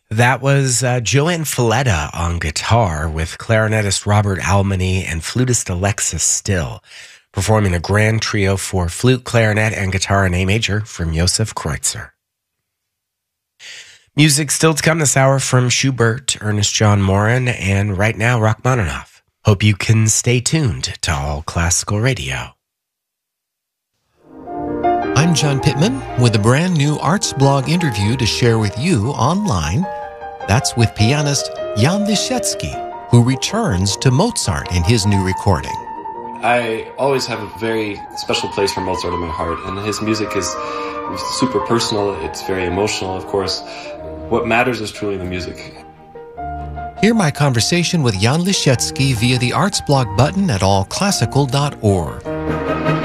That was Joanne Falletta on guitar with clarinetist Robert Almany and flutist Alexis Still, performing a grand trio for flute, clarinet, and guitar in A major from Josef Kreutzer. Music still to come this hour from Schubert, Ernest John Morin, and right now Rachmaninoff. Hope you can stay tuned to All Classical Radio. I'm John Pittman with a brand new Arts Blog interview to share with you online. That's with pianist Jan Liszewski, who returns to Mozart in his new recording. I always have a very special place for Mozart in my heart, and his music is super personal. It's very emotional, of course. What matters is truly the music. Hear my conversation with Jan Liszewski via the Arts Blog button at allclassical.org.